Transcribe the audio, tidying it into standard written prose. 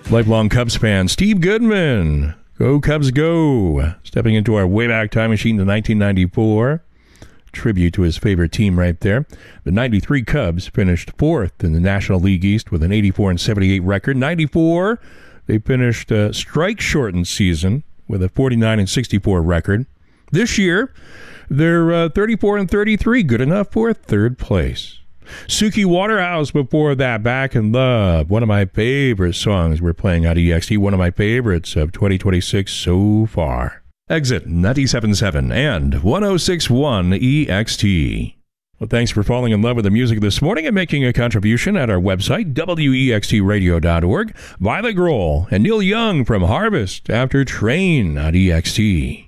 Lifelong Cubs fan Steve Goodman. Go Cubs go. Stepping into our way back time machine to 1994. Tribute to his favorite team right there. The 93 Cubs finished fourth in the National League East with an 84-78 record. 94, they finished a strike-shortened season with a 49-64 record. This year, they're 34-33, good enough for third place. Suki Waterhouse before that, Back in Love. One of my favorite songs we're playing on EXT. One of my favorites of 2026 so far. Exit 97.7 and 106.1 EXT. Well, thanks for falling in love with the music this morning and making a contribution at our website, wextradio.org. Violet Grohl and Neil Young from Harvest after Train on EXT.